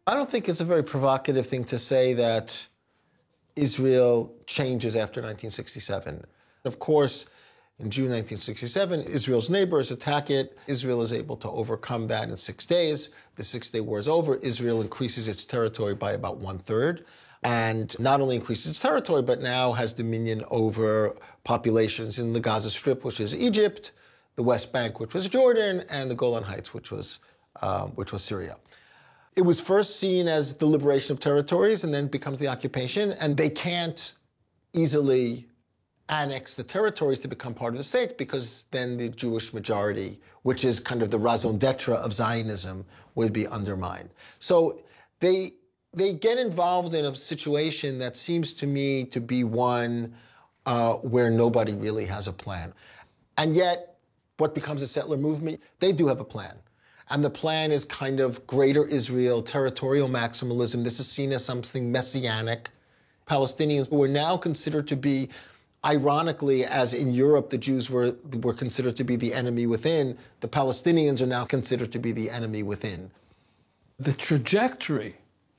I don't think it's a very provocative thing to say that Israel changes after 1967. Of course, in June 1967, Israel's neighbors attack it. Israel is able to overcome that in 6 days. The Six-Day War is over. Israel increases its territory by about 1/3. And not only increases its territory, but now has dominion over populations in the Gaza Strip, which is Egypt, the West Bank, which was Jordan, and the Golan Heights, which was Syria. It was first seen as the liberation of territories and then becomes the occupation, and they can't easily annex the territories to become part of the state because then the Jewish majority, which is kind of the raison d'etre of Zionism, would be undermined. So they get involved in a situation that seems to me to be one where nobody really has a plan. And yet, what becomes a settler movement, they do have a plan. And the plan is kind of greater Israel, territorial maximalism. This is seen as something messianic. Palestinians were now considered to be, ironically, as in Europe the Jews were considered to be the enemy within, the Palestinians are now considered to be the enemy within. The trajectory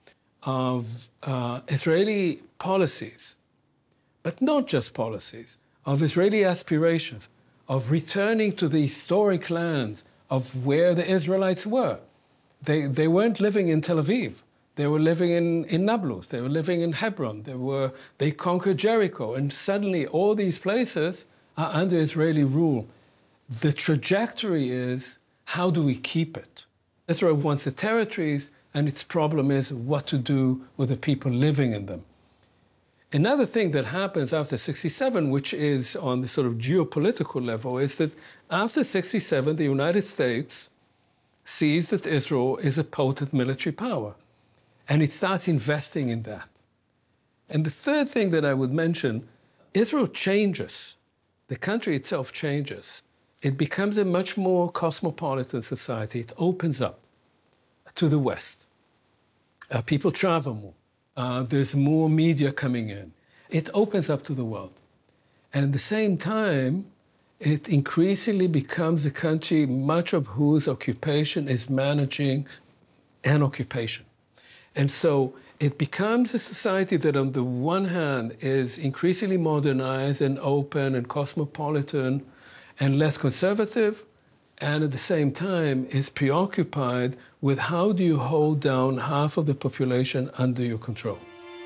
of Israeli policies, but not just policies, of Israeli aspirations, of returning to the historic lands of where the Israelites were. They weren't living in Tel Aviv. They were living in Nablus. They were living in Hebron. They conquered Jericho. And suddenly all these places are under Israeli rule. The trajectory is, how do we keep it? Israel wants the territories, and its problem is what to do with the people living in them. Another thing that happens after 67, which is on the sort of geopolitical level, is that after 67, the United States sees that Israel is a potent military power, and it starts investing in that. And the third thing that I would mention, Israel changes. The country itself changes. It becomes a much more cosmopolitan society. It opens up to the West. People travel more. There's more media coming in. It opens up to the world. And at the same time, it increasingly becomes a country much of whose occupation is managing an occupation. And so it becomes a society that on the one hand is increasingly modernized and open and cosmopolitan and less conservative, and at the same time is preoccupied with how do you hold down half of the population under your control.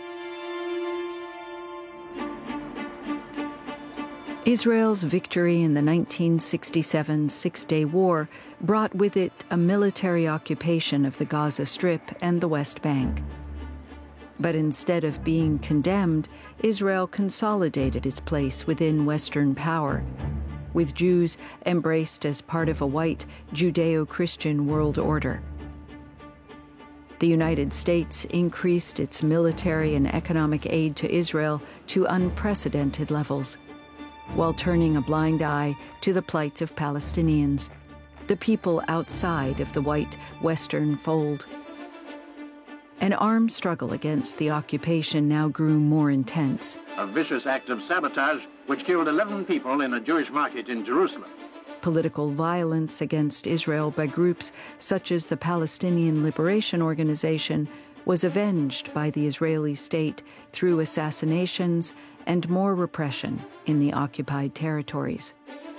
Israel's victory in the 1967 Six-Day War brought with it a military occupation of the Gaza Strip and the West Bank. But instead of being condemned, Israel consolidated its place within Western power, with Jews embraced as part of a white Judeo-Christian world order. The United States increased its military and economic aid to Israel to unprecedented levels, while turning a blind eye to the plight of Palestinians, the people outside of the white Western fold. An armed struggle against the occupation now grew more intense. A vicious act of sabotage which killed 11 people in a Jewish market in Jerusalem. Political violence against Israel by groups such as the Palestinian Liberation Organization was avenged by the Israeli state through assassinations and more repression in the occupied territories.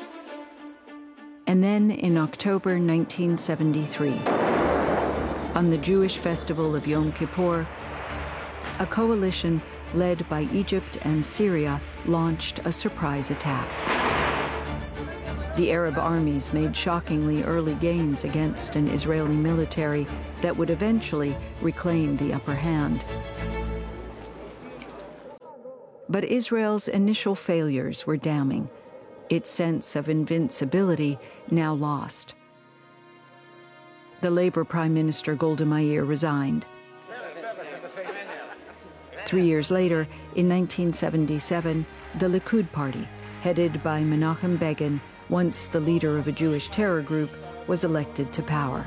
And then in October 1973, on the Jewish festival of Yom Kippur, a coalition led by Egypt and Syria launched a surprise attack. The Arab armies made shockingly early gains against an Israeli military that would eventually reclaim the upper hand. But Israel's initial failures were damning, its sense of invincibility now lost. The Labor Prime Minister Golda Meir resigned. 3 years later, in 1977, the Likud party, headed by Menachem Begin, once the leader of a Jewish terror group, was elected to power.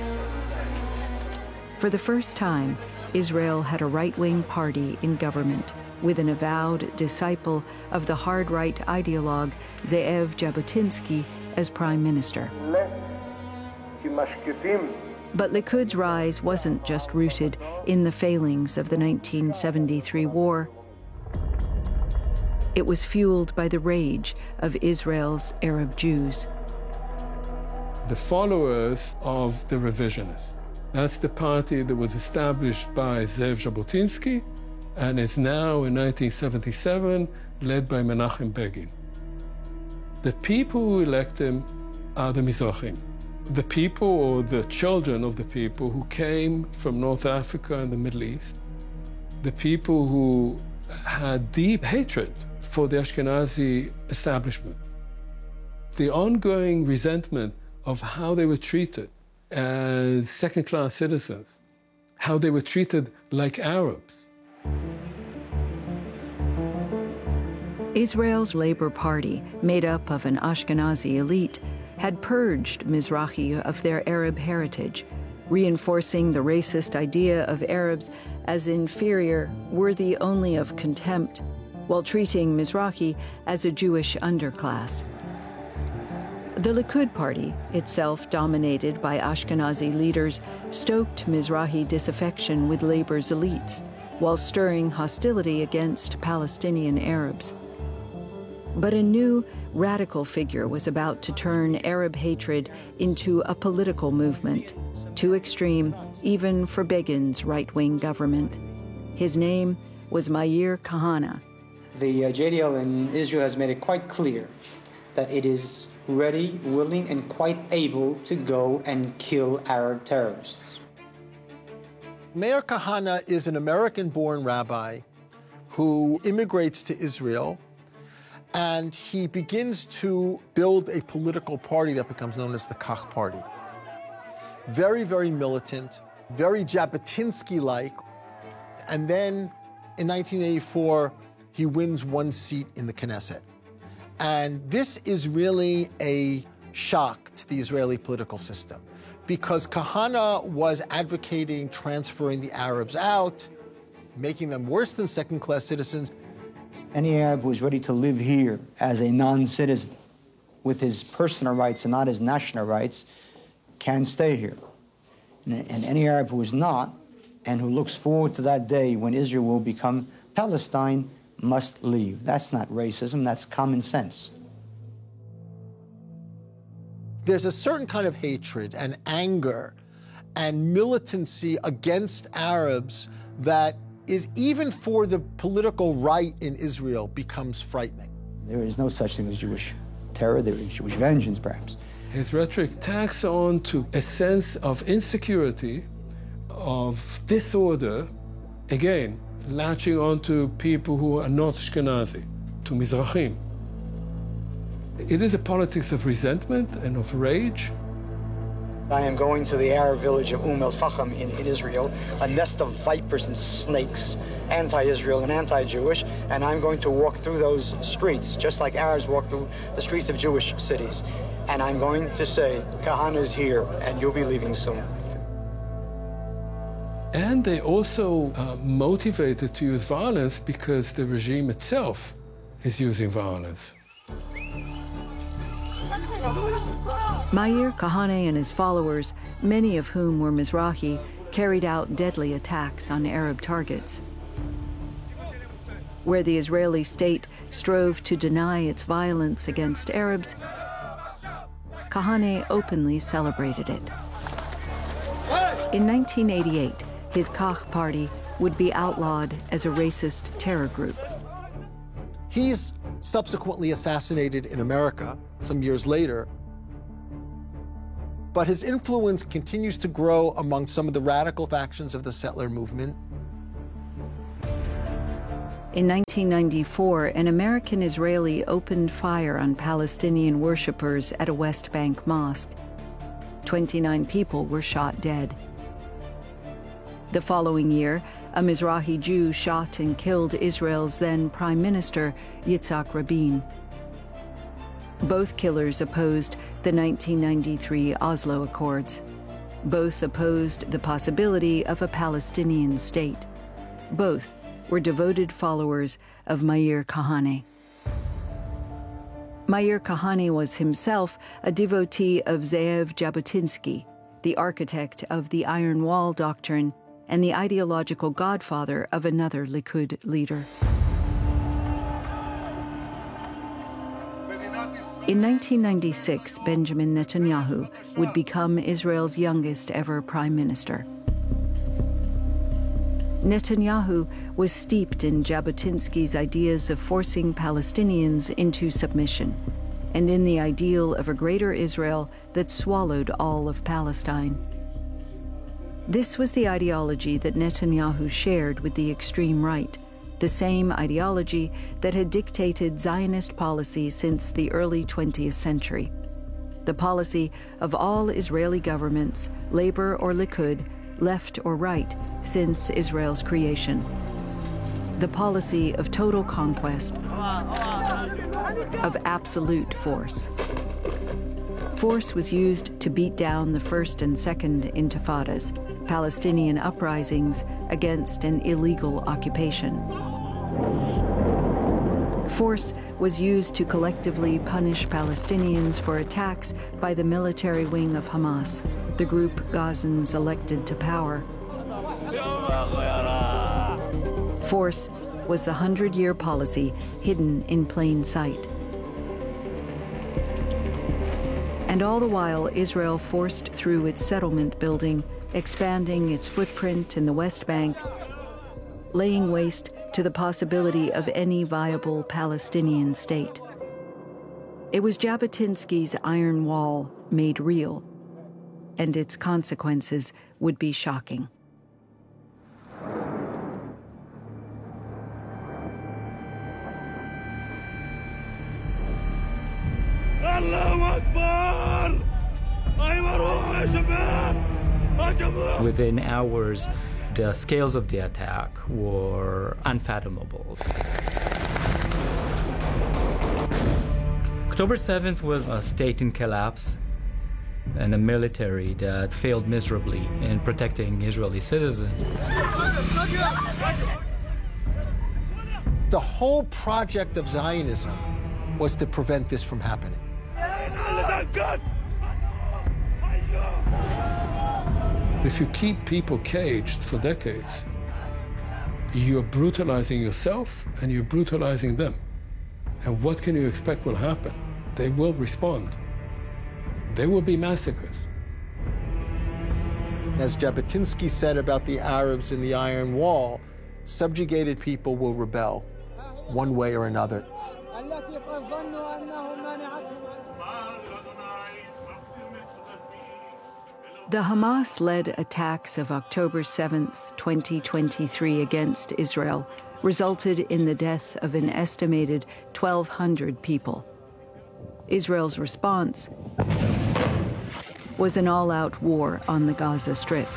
For the first time, Israel had a right-wing party in government, with an avowed disciple of the hard-right ideologue Ze'ev Jabotinsky as prime minister. But Likud's rise wasn't just rooted in the failings of the 1973 war. It was fueled by the rage of Israel's Arab Jews. The followers of the revisionists. That's the party that was established by Zev Jabotinsky and is now, in 1977, led by Menachem Begin. The people who elect him are the Mizrahim, the people or the children of the people who came from North Africa and the Middle East, the people who had deep hatred for the Ashkenazi establishment, the ongoing resentment of how they were treated as second-class citizens, how they were treated like Arabs. Israel's Labor Party, made up of an Ashkenazi elite, had purged Mizrahi of their Arab heritage, reinforcing the racist idea of Arabs as inferior, worthy only of contempt, while treating Mizrahi as a Jewish underclass. The Likud party, itself dominated by Ashkenazi leaders, stoked Mizrahi disaffection with Labor's elites, while stirring hostility against Palestinian Arabs. But a new, radical figure was about to turn Arab hatred into a political movement, too extreme even for Begin's right-wing government. His name was Meir Kahane. The JDL in Israel has made it quite clear that it is ready, willing, and quite able to go and kill Arab terrorists. Meir Kahane is an American-born rabbi who immigrates to Israel, and he begins to build a political party that becomes known as the Kach Party. Very, very militant, very Jabotinsky-like. And then in 1984, he wins one seat in the Knesset. And this is really a shock to the Israeli political system, because Kahane was advocating transferring the Arabs out, making them worse than second-class citizens. Any Arab who is ready to live here as a non-citizen with his personal rights and not his national rights can stay here. And any Arab who is not and who looks forward to that day when Israel will become Palestine must leave. That's not racism, that's common sense. There's a certain kind of hatred and anger and militancy against Arabs that is, even for the political right in Israel, becomes frightening. There is no such thing as Jewish terror, there is Jewish vengeance, perhaps. His rhetoric tacks on to a sense of insecurity, of disorder, again, latching on to people who are not Ashkenazi, to Mizrahim. It is a politics of resentment and of rage. I am going to the Arab village of El-Faham in Israel, a nest of vipers and snakes, anti-Israel and anti-Jewish, and I'm going to walk through those streets, just like Arabs walk through the streets of Jewish cities. And I'm going to say, Kahane is here, and you'll be leaving soon. And they also motivated to use violence because the regime itself is using violence. Meir Kahane and his followers, many of whom were Mizrahi, carried out deadly attacks on Arab targets. Where the Israeli state strove to deny its violence against Arabs, Kahane openly celebrated it. In 1988, his Kach Party would be outlawed as a racist terror group. He's subsequently assassinated in America some years later, but his influence continues to grow among some of the radical factions of the settler movement. In 1994, an American Israeli opened fire on Palestinian worshippers at a West Bank mosque. 29 people were shot dead. The following year, a Mizrahi Jew shot and killed Israel's then Prime Minister, Yitzhak Rabin. Both killers opposed the 1993 Oslo Accords. Both opposed the possibility of a Palestinian state. Both were devoted followers of Meir Kahane. Meir Kahane was himself a devotee of Zev Jabotinsky, the architect of the Iron Wall doctrine and the ideological godfather of another Likud leader. In 1996, Benjamin Netanyahu would become Israel's youngest ever prime minister. Netanyahu was steeped in Jabotinsky's ideas of forcing Palestinians into submission and in the ideal of a greater Israel that swallowed all of Palestine. This was the ideology that Netanyahu shared with the extreme right, the same ideology that had dictated Zionist policy since the early 20th century. The policy of all Israeli governments, Labor or Likud, left or right, since Israel's creation. The policy of total conquest, of absolute force. Force was used to beat down the First and Second Intifadas, Palestinian uprisings against an illegal occupation. Force was used to collectively punish Palestinians for attacks by the military wing of Hamas, the group Gazans elected to power. Force was the 100-year policy hidden in plain sight. And all the while, Israel forced through its settlement building, expanding its footprint in the West Bank, laying waste to the possibility of any viable Palestinian state. It was Jabotinsky's Iron Wall made real, and its consequences would be shocking. Within hours, the scales of the attack were unfathomable. October 7th was a state in collapse and a military that failed miserably in protecting Israeli citizens. The whole project of Zionism was to prevent this from happening. If you keep people caged for decades, you're brutalizing yourself and you're brutalizing them. And what can you expect will happen? They will respond. There will be massacres. As Jabotinsky said about the Arabs in the Iron Wall, subjugated people will rebel one way or another. The Hamas-led attacks of October 7th, 2023 against Israel resulted in the death of an estimated 1,200 people. Israel's response was an all-out war on the Gaza Strip.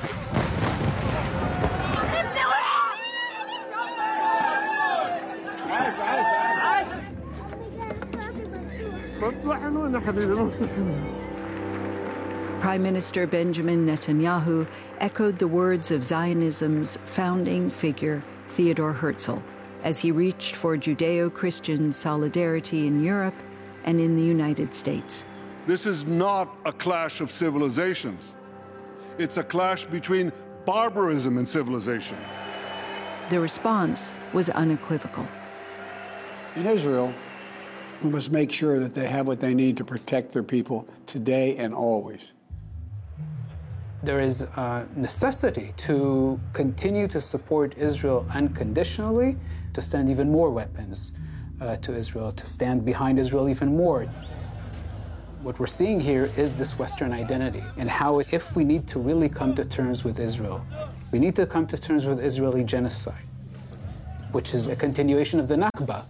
Prime Minister Benjamin Netanyahu echoed the words of Zionism's founding figure, Theodor Herzl, as he reached for Judeo-Christian solidarity in Europe and in the United States. This is not a clash of civilizations. It's a clash between barbarism and civilization. The response was unequivocal. In Israel, we must make sure that they have what they need to protect their people today and always. There is a necessity to continue to support Israel unconditionally, to send even more weapons to Israel, to stand behind Israel even more. What we're seeing here is this Western identity and how, if we need to really come to terms with Israel, we need to come to terms with Israeli genocide, which is a continuation of the Nakba.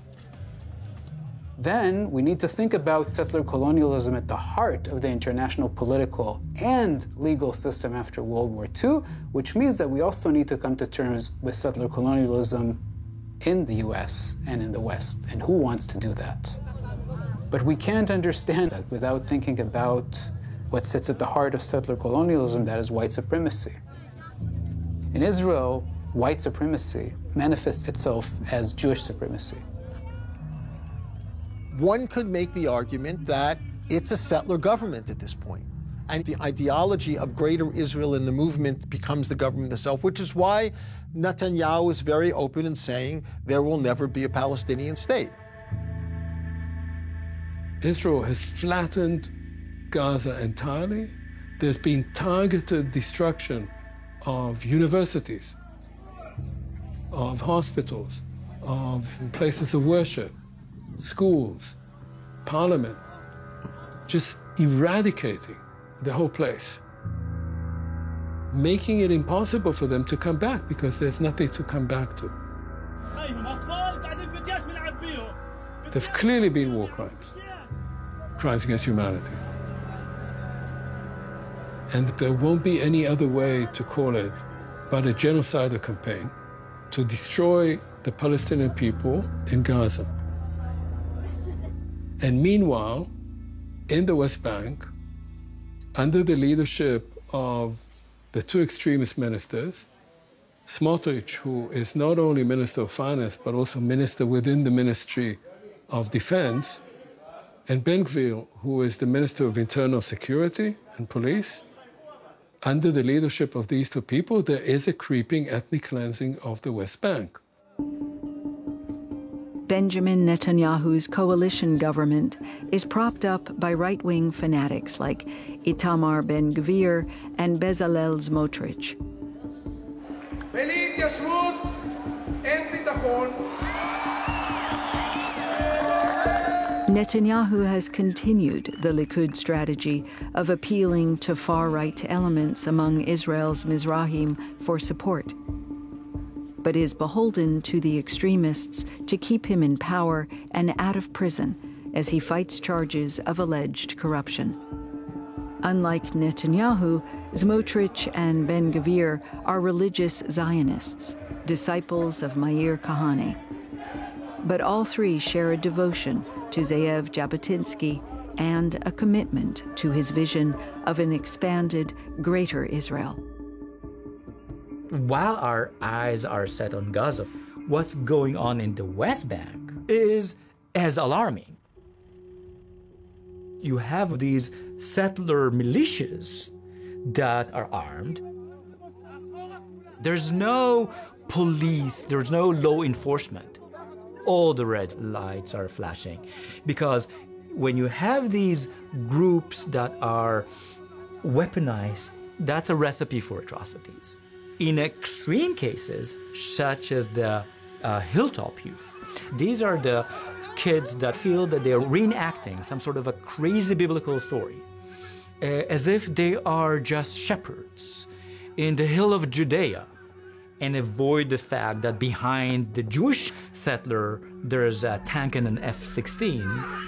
Then we need to think about settler colonialism at the heart of the international political and legal system after World War II, which means that we also need to come to terms with settler colonialism in the US and in the West, and who wants to do that? But we can't understand that without thinking about what sits at the heart of settler colonialism, that is white supremacy. In Israel, white supremacy manifests itself as Jewish supremacy. One could make the argument that it's a settler government at this point. And the ideology of greater Israel in the movement becomes the government itself, which is why Netanyahu is very open in saying there will never be a Palestinian state. Israel has flattened Gaza entirely. There's been targeted destruction of universities, of hospitals, of places of worship, schools, parliament, just eradicating the whole place, making it impossible for them to come back because there's nothing to come back to. There've clearly been war crimes, crimes against humanity. And there won't be any other way to call it but a genocidal campaign to destroy the Palestinian people in Gaza. And meanwhile, in the West Bank, under the leadership of the two extremist ministers, Smotrich, who is not only Minister of Finance, but also minister within the Ministry of Defense, and Ben Gvir, who is the Minister of Internal Security and Police, under the leadership of these two people, there is a creeping ethnic cleansing of the West Bank. Benjamin Netanyahu's coalition government is propped up by right-wing fanatics like Itamar Ben-Gvir and Bezalel Smotrich. Netanyahu has continued the Likud strategy of appealing to far-right elements among Israel's Mizrahim for support, but is beholden to the extremists to keep him in power and out of prison as he fights charges of alleged corruption. Unlike Netanyahu, Smotrich and Ben-Gvir are religious Zionists, disciples of Meir Kahane. But all three share a devotion to Ze'ev Jabotinsky and a commitment to his vision of an expanded, greater Israel. While our eyes are set on Gaza, what's going on in the West Bank is as alarming. You have these settler militias that are armed. There's no police, there's no law enforcement. All the red lights are flashing because when you have these groups that are weaponized, that's a recipe for atrocities. In extreme cases, such as the Hilltop Youth, these are the kids that feel that they're reenacting some sort of a crazy biblical story, as if they are just shepherds in the hill of Judea, and avoid the fact that behind the Jewish settler, there's a tank and an F-16.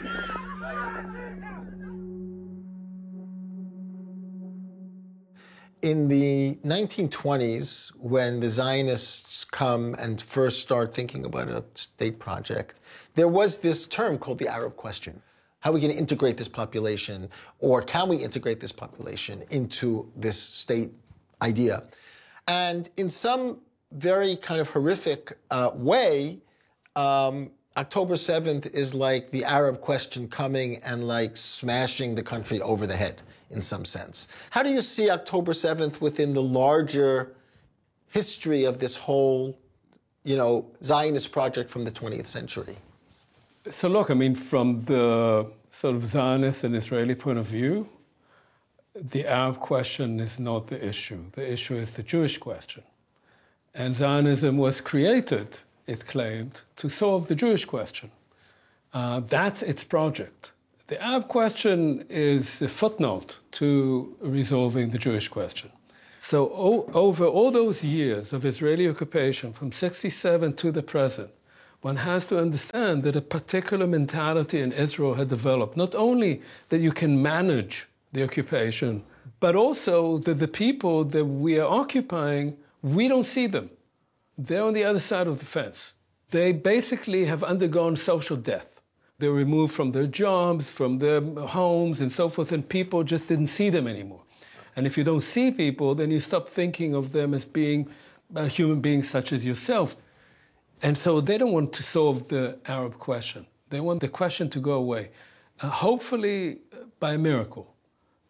In the 1920s, when the Zionists come and first start thinking about a state project, there was this term called the Arab question. How are we going to integrate this population, or can we integrate this population into this state idea? And in some very kind of horrific way, October 7th is like the Arab question coming and like smashing the country over the head in some sense. How do you see October 7th within the larger history of this whole, Zionist project from the 20th century? So look, I mean, from the sort of Zionist and Israeli point of view, the Arab question is not the issue. The issue is the Jewish question. And Zionism was created, it claimed, to solve the Jewish question. That's its project. The Arab question is a footnote to resolving the Jewish question. So over all those years of Israeli occupation, from 1967 to the present, one has to understand that a particular mentality in Israel had developed. Not only that you can manage the occupation, but also that the people that we are occupying, we don't see them. They're on the other side of the fence. They basically have undergone social death. They're removed from their jobs, from their homes, and so forth, and people just didn't see them anymore. And if you don't see people, then you stop thinking of them as being human beings such as yourself. And so they don't want to solve the Arab question. They want the question to go away. Hopefully, by a miracle,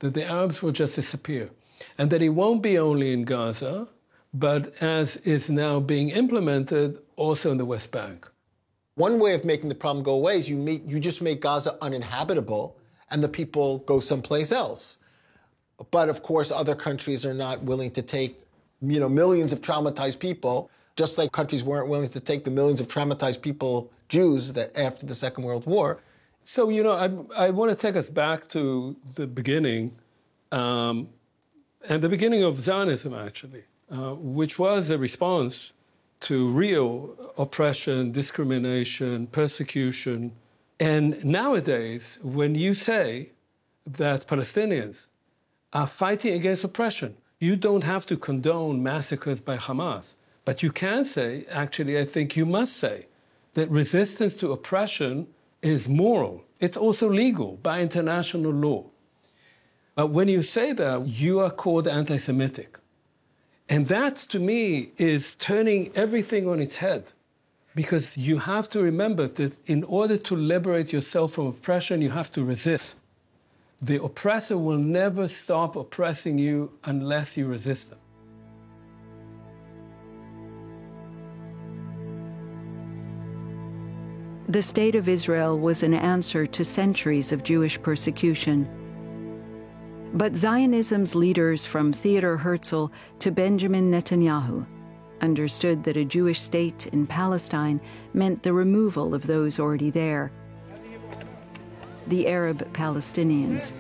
that the Arabs will just disappear, and that it won't be only in Gaza, but as is now being implemented also in the West Bank. One way of making the problem go away is you just make Gaza uninhabitable and the people go someplace else. But of course, other countries are not willing to take, millions of traumatized people, just like countries weren't willing to take the millions of traumatized people, Jews, that after the Second World War. So, I want to take us back to the beginning, and the beginning of Zionism, actually, which was a response to real oppression, discrimination, persecution. And nowadays, when you say that Palestinians are fighting against oppression, you don't have to condone massacres by Hamas. But you can say, actually, I think you must say, that resistance to oppression is moral. It's also legal by international law. But when you say that, you are called anti-Semitic. And that, to me, is turning everything on its head. Because you have to remember that in order to liberate yourself from oppression, you have to resist. The oppressor will never stop oppressing you unless you resist them. The State of Israel was an answer to centuries of Jewish persecution. But Zionism's leaders, from Theodor Herzl to Benjamin Netanyahu, understood that a Jewish state in Palestine meant the removal of those already there, the Arab Palestinians.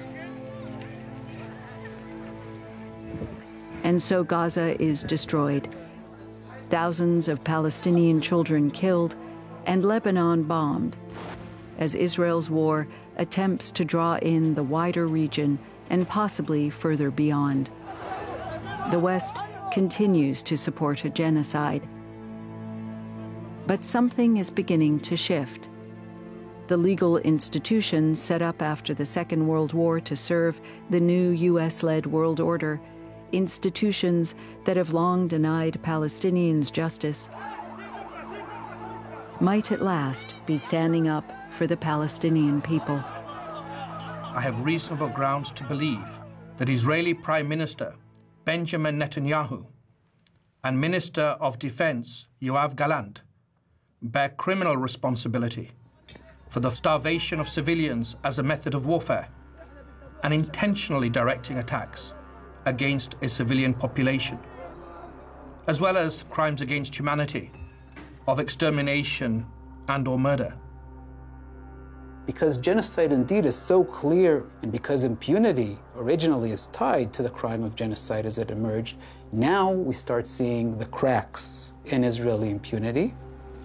And so Gaza is destroyed. Thousands of Palestinian children killed, and Lebanon bombed, as Israel's war attempts to draw in the wider region and possibly further beyond. The West continues to support a genocide. But something is beginning to shift. The legal institutions set up after the Second World War to serve the new U.S.-led world order, institutions that have long denied Palestinians justice, might at last be standing up for the Palestinian people. I have reasonable grounds to believe that Israeli Prime Minister Benjamin Netanyahu and Minister of Defense Yoav Gallant bear criminal responsibility for the starvation of civilians as a method of warfare and intentionally directing attacks against a civilian population, as well as crimes against humanity of extermination and/or murder. Because genocide indeed is so clear, and because impunity originally is tied to the crime of genocide as it emerged, now we start seeing the cracks in Israeli impunity.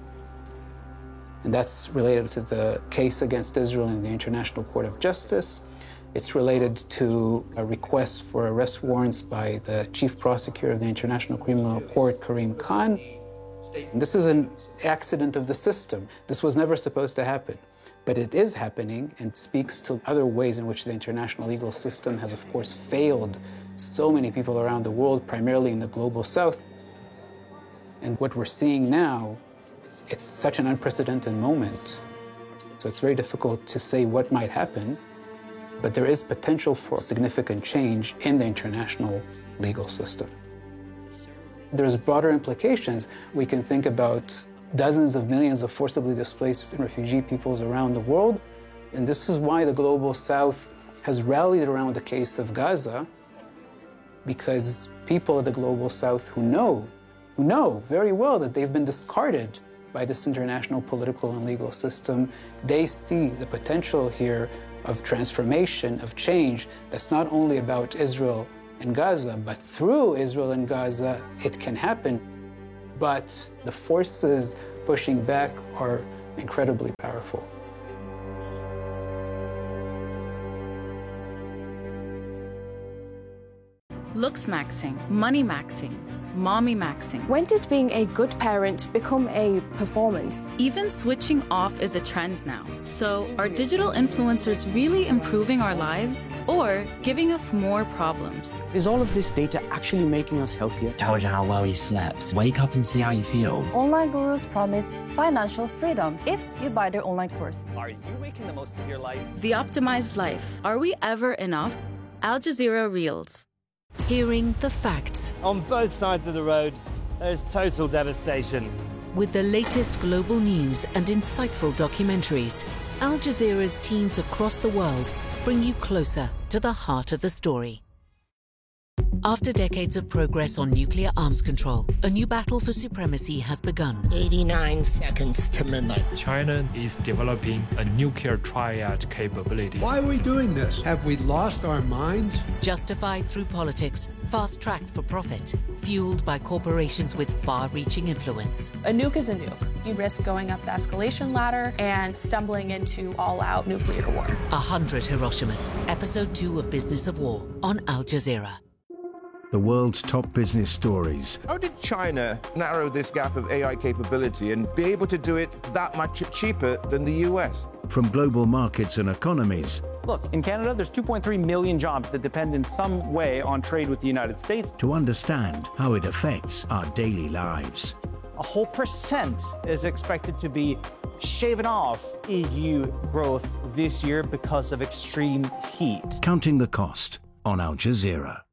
And that's related to the case against Israel in the International Court of Justice. It's related to a request for arrest warrants by the chief prosecutor of the International Criminal Court, Karim Khan. And this is an accident of the system. This was never supposed to happen. But it is happening and speaks to other ways in which the international legal system has, of course, failed so many people around the world, primarily in the global south. And what we're seeing now, it's such an unprecedented moment. So it's very difficult to say what might happen, but there is potential for significant change in the international legal system. There's broader implications. We can think about dozens of millions of forcibly displaced refugee peoples around the world. And this is why the global south has rallied around the case of Gaza, because people of the global south who know very well that they've been discarded by this international political and legal system, they see the potential here of transformation, of change, that's not only about Israel and Gaza, but through Israel and Gaza, it can happen. But the forces pushing back are incredibly powerful. Looks maxing, money maxing, mommy maxing. When did being a good parent become a performance? Even switching off is a trend now. So are digital influencers really improving our lives or giving us more problems? Is all of this data actually making us healthier? Tells you how well you slept. Wake up and see how you feel. Online gurus promise financial freedom if you buy their online course. Are you making the most of your life? The optimized life. Are we ever enough? Al Jazeera Reels. Hearing the facts. On both sides of the road, there's total devastation. With the latest global news and insightful documentaries, Al Jazeera's teams across the world bring you closer to the heart of the story. After decades of progress on nuclear arms control, a new battle for supremacy has begun. 89 seconds to midnight. China is developing a nuclear triad capability. Why are we doing this? Have we lost our minds? Justified through politics, fast-tracked for profit, fueled by corporations with far-reaching influence. A nuke is a nuke. You risk going up the escalation ladder and stumbling into all-out nuclear war. 100 Hiroshimas, Episode 2 of Business of War on Al Jazeera. The world's top business stories. How did China narrow this gap of AI capability and be able to do it that much cheaper than the US? From global markets and economies. Look, in Canada, there's 2.3 million jobs that depend in some way on trade with the United States. To understand how it affects our daily lives. A whole percent is expected to be shaven off EU growth this year because of extreme heat. Counting the cost on Al Jazeera.